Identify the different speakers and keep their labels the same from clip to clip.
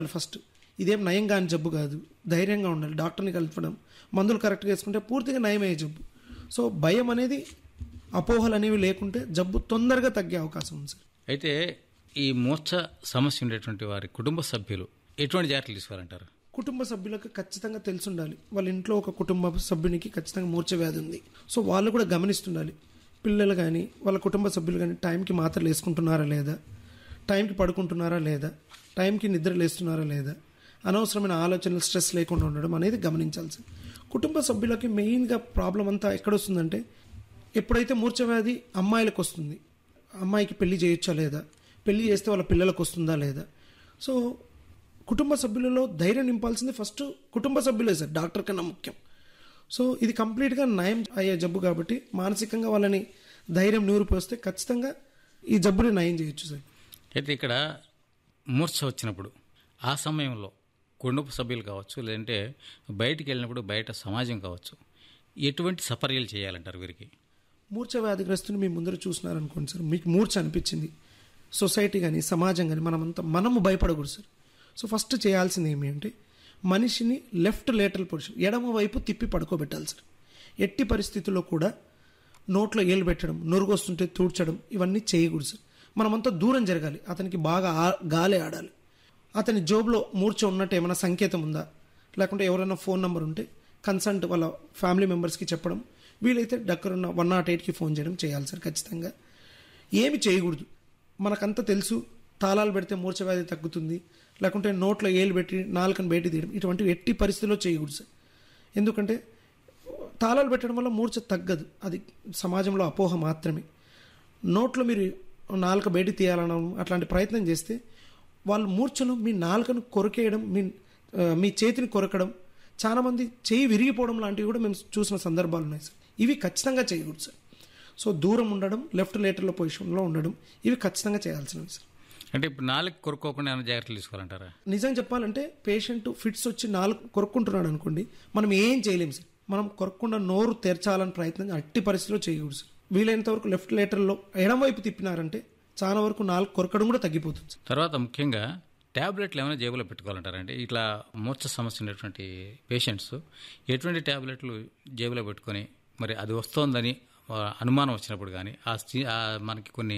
Speaker 1: First ఇదేం నయం కాని జబ్బు కాదు, ధైర్యంగా ఉండాలి, డాక్టర్ని కలపడం, మందులు కరెక్ట్గా వేసుకుంటే పూర్తిగా నయమయ్యే జబ్బు. సో భయం అనేది, అపోహలు అనేవి లేకుంటే జబ్బు తొందరగా తగ్గే అవకాశం ఉంది సార్.
Speaker 2: అయితే ఈ మూర్ఛ సమస్య ఉండేటువంటి వారి కుటుంబ సభ్యులు ఎటువంటి జాగ్రత్తలు తీసుకోవాలంటారు?
Speaker 1: కుటుంబ సభ్యులకు ఖచ్చితంగా తెలిసి ఉండాలి, వాళ్ళ ఇంట్లో ఒక కుటుంబ సభ్యునికి ఖచ్చితంగా మూర్ఛ వ్యాధి ఉంది. సో వాళ్ళు కూడా గమనిస్తుండాలి. పిల్లలు కానీ వాళ్ళ కుటుంబ సభ్యులు కానీ టైంకి మాత్రలు వేసుకుంటున్నారా లేదా, టైంకి పడుకుంటున్నారా లేదా, టైంకి నిద్ర లేస్తున్నారా లేదా, అనవసరమైన ఆలోచనలు, స్ట్రెస్ లేకుండా ఉండడం అనేది గమనించాల్సి. కుటుంబ సభ్యులకి మెయిన్గా ప్రాబ్లం అంతా ఎక్కడొస్తుందంటే, ఎప్పుడైతే మూర్ఛ వ్యాధి అమ్మాయిలకు వస్తుంది, అమ్మాయికి పెళ్లి చేయొచ్చా లేదా, పెళ్లి చేస్తే వాళ్ళ పిల్లలకు వస్తుందా లేదా. సో కుటుంబ సభ్యులలో ధైర్యం నింపాల్సింది ఫస్ట్ కుటుంబ సభ్యులే సార్, డాక్టర్ కన్నా ముఖ్యం. సో ఇది కంప్లీట్గా నయం అయ్యే జబ్బు కాబట్టి మానసికంగా వాళ్ళని ధైర్యం నూరిపోస్తే ఖచ్చితంగా ఈ జబ్బుని నయం చేయొచ్చు సార్.
Speaker 2: అయితే ఇక్కడ మూర్ఛ వచ్చినప్పుడు ఆ సమయంలో కుటుంబ సభ్యులు కావచ్చు, లేదంటే బయటికి వెళ్ళినప్పుడు బయట సమాజం కావచ్చు, ఎటువంటి సపర్యలు చేయాలంటారు వీరికి?
Speaker 1: మూర్ఛ వ్యాధిగ్రస్తుని మీ ముందర చూసినారనుకోండి సార్, మీకు మూర్ఛ అనిపించింది, సొసైటీ కానీ సమాజం కానీ మనము భయపడకూడదు సార్. సో ఫస్ట్ చేయాల్సింది ఏమి అంటే, మనిషిని లెఫ్ట్ లేటరల్ పొజిషన్, ఎడమ వైపు తిప్పి పడుకోబెట్టాలి సార్. ఎట్టి పరిస్థితుల్లో కూడా నోట్లో ఏలు పెట్టడం, నొరుగొస్తుంటే తూడ్చడం ఇవన్నీ చేయకూడదు సార్. మనమంతా దూరం జరగాలి, అతనికి బాగా గాలి ఆడాలి. అతని జోబులో మూర్ఛ ఉన్నట్టు ఏమైనా సంకేతం ఉందా, లేకుంటే ఎవరైనా ఫోన్ నెంబర్ ఉంటే కన్సల్ట్ వాళ్ళ ఫ్యామిలీ మెంబర్స్కి చెప్పడం, వీలైతే దగ్గరున్న 108కి ఫోన్ చేయడం చేయాలి సార్. ఖచ్చితంగా ఏమి చేయకూడదు. మనకంతా తెలుసు, తాళాలు పెడితే మూర్ఛ వ్యాధి తగ్గుతుంది, లేకుంటే నోట్లో ఏలు పెట్టి నాలుకను బయట తీయడం, ఇటువంటివి ఎట్టి పరిస్థితుల్లో చేయకూడదు సార్. ఎందుకంటే తాళాలు పెట్టడం వల్ల మూర్ఛ తగ్గదు, అది సమాజంలో అపోహ మాత్రమే. నోట్లో మీరు నాలుక బయట తీయాలనడం అట్లాంటి ప్రయత్నం చేస్తే వాళ్ళు మూర్ఛను, మీ నాలుకను కొరికేయడం, మీ చేతిని కొరకడం, చాలామంది చేయి విరిగిపోవడం లాంటివి కూడా మేము చూసిన సందర్భాలు ఉన్నాయి సార్. ఇవి ఖచ్చితంగా చేయకూడదు సార్. సో దూరం ఉండడం, లెఫ్ట్ లేటరల్ పొజిషన్లో ఉండడం, ఇవి ఖచ్చితంగా చేయాల్సినవి సార్.
Speaker 2: అంటే ఇప్పుడు నాలుగు కొరుక్కోకుండా ఏమైనా జాగ్రత్తలు తీసుకోవాలంటారా?
Speaker 1: నిజం చెప్పాలంటే పేషెంట్ ఫిట్స్ వచ్చి నాలుగు కొరుక్కుంటున్నాడు అనుకోండి, మనం ఏం చేయలేము సార్. మనం కొరకుండా నోరు తెరచాలని ప్రయత్నం అట్టి పరిస్థితిలో చేయకూడదు సార్. వీలైనంత వరకు లెఫ్ట్ లేటరల్లో ఎడం వైపు తిప్పినారంటే చాలా వరకు నాలుగు కొరకడం కూడా తగ్గిపోతుంది.
Speaker 2: తర్వాత ముఖ్యంగా ట్యాబ్లెట్లు ఏమైనా జేబులో పెట్టుకోవాలంటారంటే, ఇట్లా మూర్ఛ సమస్య ఉన్నటువంటి పేషెంట్స్ ఎటువంటి ట్యాబ్లెట్లు జేబులో పెట్టుకొని, మరి అది వస్తోందని అనుమానం వచ్చినప్పుడు కానీ మనకి కొన్ని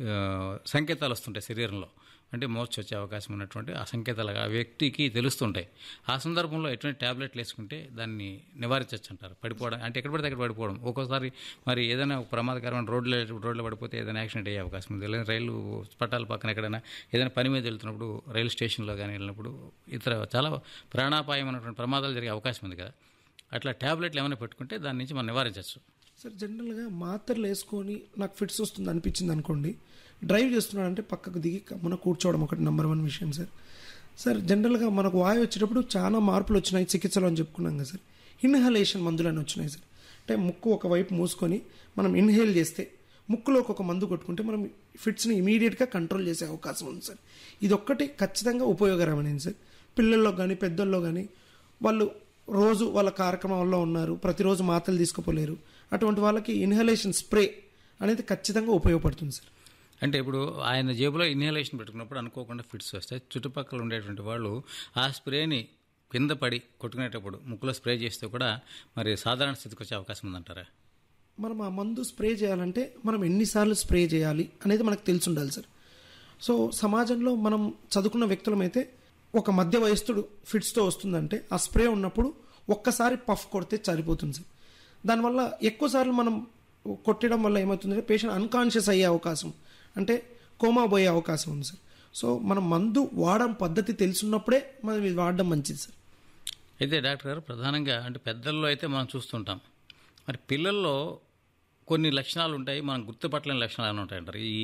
Speaker 2: సంకేతాలు వస్తుంటాయి శరీరంలో, అంటే మూర్ఛ వచ్చే అవకాశం ఉన్నటువంటి ఆ సంకేతాలు ఆ వ్యక్తికి తెలుస్తుంటాయి. ఆ సందర్భంలో ఎటువంటి ట్యాబ్లెట్లు వేసుకుంటే దాన్ని నివారించవచ్చు అంటారు? పడిపోవడం అంటే ఎక్కడ పడితే అక్కడ పడిపోవడం, ఒక్కోసారి మరి ఏదైనా ప్రమాదకరమైన రోడ్లో పడిపోతే ఏదైనా యాక్సిడెంట్ అయ్యే అవకాశం ఉంది. లేదా రైలు పట్టాల పక్కన ఎక్కడైనా ఏదైనా పని మీద వెళ్తున్నప్పుడు, రైలు స్టేషన్లో కానీ వెళ్ళినప్పుడు ఇతర చాలా ప్రాణాపాయమైనటువంటి ప్రమాదాలు జరిగే అవకాశం ఉంది కదా. అట్లా ట్యాబ్లెట్లు ఏమైనా పెట్టుకుంటే దాని నుంచి మనం నివారించవచ్చు
Speaker 1: సార్. జనరల్గా మాత్రలు వేసుకొని నాకు ఫిట్స్ వస్తుంది అనిపించింది అనుకోండి, డ్రైవ్ చేస్తున్నాడంటే పక్కకు దిగి మన కూర్చోవడం ఒకటి నెంబర్ 1 విషయం సార్. సార్ జనరల్గా మనకు వాయు వచ్చేటప్పుడు చాలా మార్పులు వచ్చినాయి చికిత్సలు అని చెప్పుకున్నాం కదా సార్. ఇన్హలేషన్ మందులు అని వచ్చినాయి సార్. అంటే ముక్కు ఒకవైపు మూసుకొని మనం ఇన్హేల్ చేస్తే, ముక్కులోకి ఒక మందు కొట్టుకుంటే మనం ఫిట్స్ని ఇమీడియట్గా కంట్రోల్ చేసే అవకాశం ఉంది సార్. ఇది ఒక్కటి ఖచ్చితంగా ఉపయోగకరమైనది సార్. పిల్లల్లో కానీ పెద్దల్లో కానీ వాళ్ళు రోజు వాళ్ళ కార్యక్రమంలో ఉన్నారు, ప్రతిరోజు మాత్రలు తీసుకుపోలేరు, అటువంటి వాళ్ళకి ఇన్హలేషన్ స్ప్రే అనేది ఖచ్చితంగా ఉపయోగపడుతుంది సార్.
Speaker 2: అంటే ఇప్పుడు ఆయన జేబులో ఇన్హలేషన్ పెట్టుకున్నప్పుడు అనుకోకుండా ఫిట్స్ వస్తాయి, చుట్టుపక్కల ఉండేటువంటి వాళ్ళు ఆ స్ప్రేని కింద పడి కొట్టుకునేటప్పుడు ముక్కులో స్ప్రే చేస్తే కూడా మరి సాధారణ స్థితికి వచ్చే అవకాశం ఉందంటారా?
Speaker 1: మనం ఆ మందు స్ప్రే చేయాలంటే మనం ఎన్నిసార్లు స్ప్రే చేయాలి అనేది మనకు తెలిసి ఉండాలి సార్. సో సమాజంలో మనం చదువుకున్న వ్యక్తులమైతే ఒక మధ్య వయస్కుడు ఫిట్స్తో వస్తుందంటే ఆ స్ప్రే ఉన్నప్పుడు ఒక్కసారి పఫ్ కొడితే సరిపోతుంది సార్. దానివల్ల ఎక్కువసార్లు మనం కొట్టడం వల్ల ఏమవుతుందంటే పేషెంట్ అన్కాన్షియస్ అయ్యే అవకాశం, అంటే కోమా పోయే అవకాశం ఉంది సార్. సో మనం మందు వాడడం పద్ధతి తెలుసున్నప్పుడే మనం ఇది వాడడం మంచిది సార్.
Speaker 2: అయితే డాక్టర్ గారు, ప్రధానంగా అంటే పెద్దల్లో అయితే మనం చూస్తుంటాం, మరి పిల్లల్లో కొన్ని లక్షణాలు ఉంటాయి, మనం గుర్తుపట్టలేని లక్షణాలు ఏమైనా ఉంటాయంటారు ఈ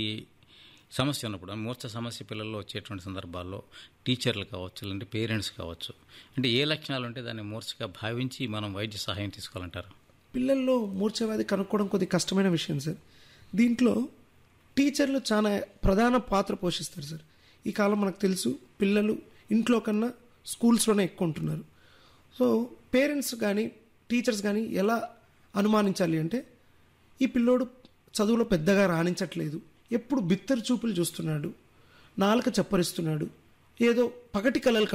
Speaker 2: సమస్య ఉన్నప్పుడు? మూర్ఛ సమస్య పిల్లల్లో వచ్చేటువంటి సందర్భాల్లో టీచర్లు కావచ్చు, లేదంటే పేరెంట్స్ కావచ్చు, అంటే ఏ లక్షణాలు ఉంటే దాన్ని మూర్ఛగా భావించి మనం వైద్య సహాయం తీసుకోవాలంటారు?
Speaker 1: పిల్లల్లో మూర్ఛ వ్యాధి కనుక్కోవడం కొద్దిగా కష్టమైన విషయం సార్. దీంట్లో టీచర్లు చాలా ప్రధాన పాత్ర పోషిస్తారు సార్. ఈ కాలం మనకు తెలుసు, పిల్లలు ఇంట్లో కన్నా స్కూల్స్లోనే ఎక్కువ ఉంటున్నారు. సో పేరెంట్స్ కానీ టీచర్స్ కానీ ఎలా అనుమానించాలి అంటే, ఈ పిల్లోడు చదువులో పెద్దగా రాణించట్లేదు, ఎప్పుడు బిత్తరు చూపులు చూస్తున్నాడు, నాలుక చప్పరిస్తున్నాడు, ఏదో పగటి కలలు